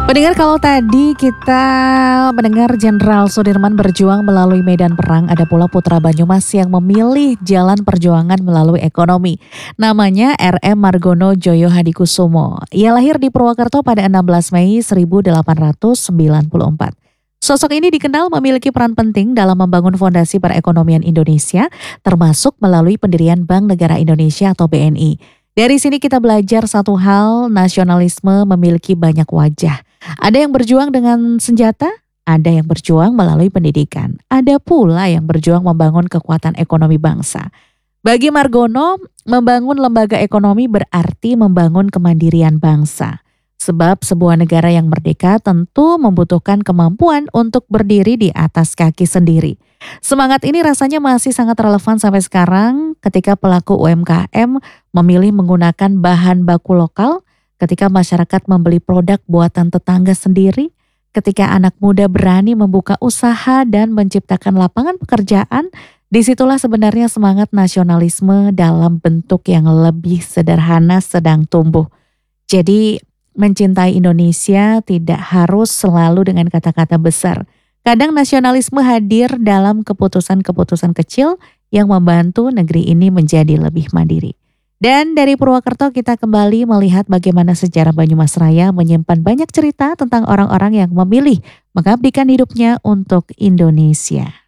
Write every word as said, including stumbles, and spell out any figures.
Pendengar, kalau tadi kita mendengar Jenderal Sudirman berjuang melalui medan perang, ada pula putra Banyumas yang memilih jalan perjuangan melalui ekonomi. Namanya R M Margono Joyo Hadikusumo. Ia lahir di Purwokerto pada enam belas Mei seribu delapan ratus sembilan puluh empat. Sosok ini dikenal memiliki peran penting dalam membangun fondasi perekonomian Indonesia, termasuk melalui pendirian Bank Negara Indonesia atau B N I. Dari sini kita belajar satu hal, nasionalisme memiliki banyak wajah. Ada yang berjuang dengan senjata, ada yang berjuang melalui pendidikan, ada pula yang berjuang membangun kekuatan ekonomi bangsa. Bagi Margono, membangun lembaga ekonomi berarti membangun kemandirian bangsa. Sebab sebuah negara yang merdeka tentu membutuhkan kemampuan untuk berdiri di atas kaki sendiri. Semangat ini rasanya masih sangat relevan sampai sekarang ketika pelaku U M K M memilih menggunakan bahan baku lokal, ketika masyarakat membeli produk buatan tetangga sendiri, ketika anak muda berani membuka usaha dan menciptakan lapangan pekerjaan, disitulah sebenarnya semangat nasionalisme dalam bentuk yang lebih sederhana sedang tumbuh. Jadi mencintai Indonesia tidak harus selalu dengan kata-kata besar. Kadang nasionalisme hadir dalam keputusan-keputusan kecil yang membantu negeri ini menjadi lebih mandiri. Dan dari Purwokerto kita kembali melihat bagaimana sejarah Banyumas Raya menyimpan banyak cerita tentang orang-orang yang memilih mengabdikan hidupnya untuk Indonesia.